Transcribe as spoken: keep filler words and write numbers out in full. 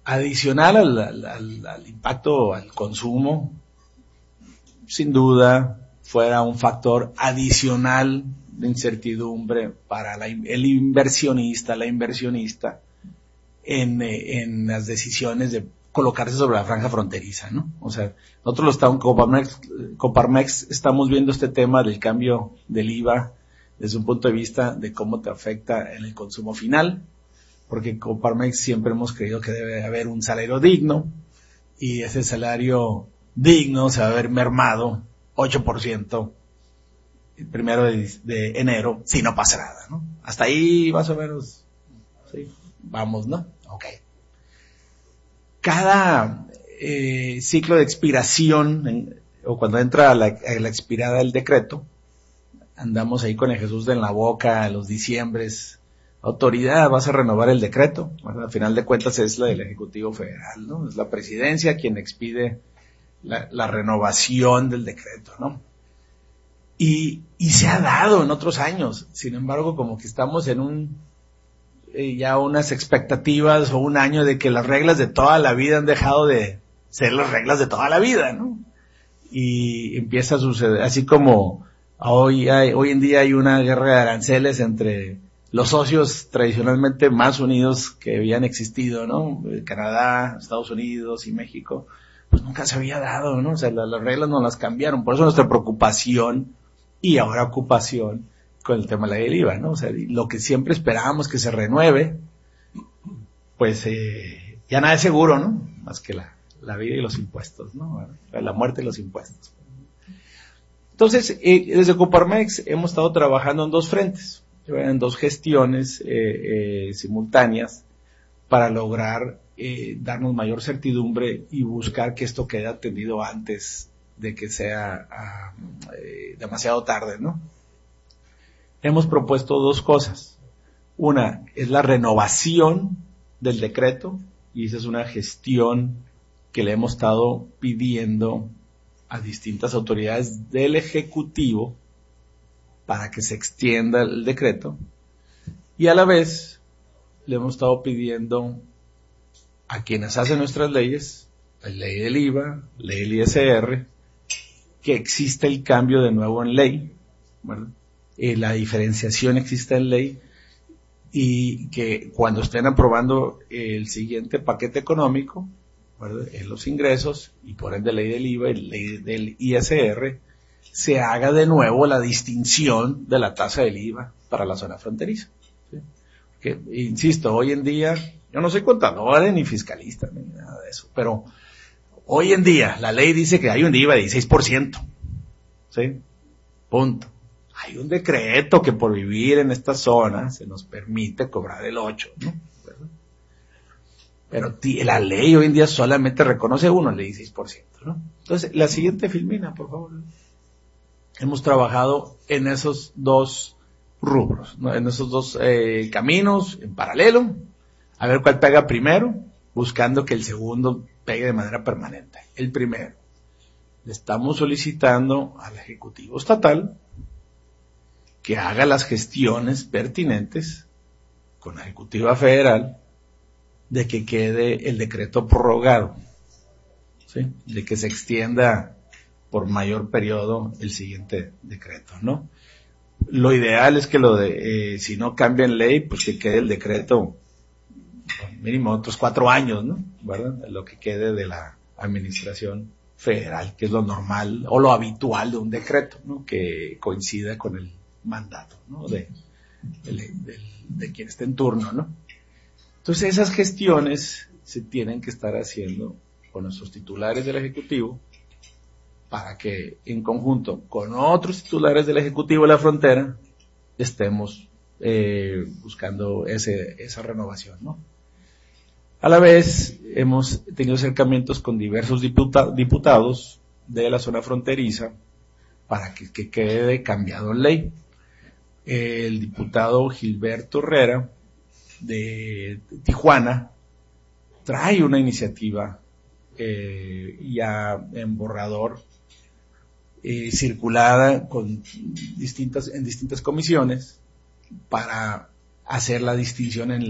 adicional al, al, al, al impacto al consumo, sin duda fuera un factor adicional de incertidumbre para la, el inversionista, la inversionista, en, en las decisiones de colocarse sobre la franja fronteriza, ¿no? O sea, nosotros lo estamos, Coparmex, Coparmex estamos viendo este tema del cambio del I V A desde un punto de vista de cómo te afecta en el consumo final, porque Coparmex siempre hemos creído que debe haber un salario digno, y ese salario digno se va a ver mermado ocho por ciento el primero de, de enero, si no pasa nada, ¿no? Hasta ahí más o menos, sí, vamos, ¿no? Ok. Cada eh, ciclo de expiración, en, o cuando entra la, la expirada del decreto, andamos ahí con el Jesús en la boca, los diciembres, autoridad, vas a renovar el decreto. Bueno, al final de cuentas es la del Ejecutivo Federal, ¿no? Es la presidencia quien expide la, la renovación del decreto, ¿no? Y, y se ha dado en otros años. Sin embargo, como que estamos en un, eh, ya unas expectativas o un año de que las reglas de toda la vida han dejado de ser las reglas de toda la vida, ¿no? Y empieza a suceder, así como hoy hay, hoy en día hay una guerra de aranceles entre los socios tradicionalmente más unidos que habían existido, ¿no? Canadá, Estados Unidos y México, pues nunca se había dado, ¿no? O sea, la, las reglas no las cambiaron. Por eso nuestra preocupación y ahora ocupación con el tema de la ley del I V A, ¿no? O sea, lo que siempre esperábamos que se renueve, pues eh, ya nada es seguro, ¿no? Más que la, la vida y los impuestos, ¿no? La muerte y los impuestos. Entonces, eh, desde Coparmex hemos estado trabajando en dos frentes, en dos gestiones eh, eh, simultáneas para lograr eh, darnos mayor certidumbre y buscar que esto quede atendido antes de que sea uh, eh, demasiado tarde, ¿no? Hemos propuesto dos cosas. Una es la renovación del decreto, y esa es una gestión que le hemos estado pidiendo a distintas autoridades del Ejecutivo para que se extienda el decreto, y a la vez le hemos estado pidiendo a quienes hacen nuestras leyes, la ley del I V A, ley del I S R, que exista el cambio de nuevo en ley, ¿verdad? Eh, la diferenciación exista en ley, y que cuando estén aprobando el siguiente paquete económico, ¿verdad?, en los ingresos, y por ende ley del I V A y ley del I S R, se haga de nuevo la distinción de la tasa del I V A para la zona fronteriza, ¿sí? Que, insisto, hoy en día, yo no soy contador ni fiscalista ni nada de eso, pero hoy en día la ley dice que hay un I V A de dieciséis por ciento, ¿sí? Punto. Hay un decreto que por vivir en esta zona se nos permite cobrar el ocho, ¿no? ¿Verdad? Pero t- la ley hoy en día solamente reconoce uno, el dieciséis por ciento, ¿no? Entonces, la siguiente filmina, por favor. Hemos trabajado en esos dos rubros, ¿no? En esos dos eh, caminos en paralelo, a ver cuál pega primero, buscando que el segundo pegue de manera permanente. El primero, le estamos solicitando al Ejecutivo Estatal que haga las gestiones pertinentes con la Ejecutiva Federal de que quede el decreto prorrogado, ¿sí? De que se extienda por mayor periodo el siguiente decreto, ¿no? Lo ideal es que lo de, eh, si no cambia en ley, pues que quede el decreto mínimo otros cuatro años, ¿no? ¿Verdad? Lo que quede de la administración federal, que es lo normal o lo habitual de un decreto, ¿no? Que coincida con el mandato, ¿no? De, de, de, de quien esté en turno, ¿no? Entonces esas gestiones se tienen que estar haciendo con nuestros titulares del Ejecutivo para que en conjunto con otros titulares del Ejecutivo de la frontera estemos eh, buscando ese, esa renovación, ¿no? A la vez hemos tenido acercamientos con diversos diputa, diputados de la zona fronteriza para que, que quede cambiado en ley. El diputado Gilberto Herrera de Tijuana trae una iniciativa eh, ya en borrador, eh, circulada con distintas, en distintas comisiones para hacer la distinción en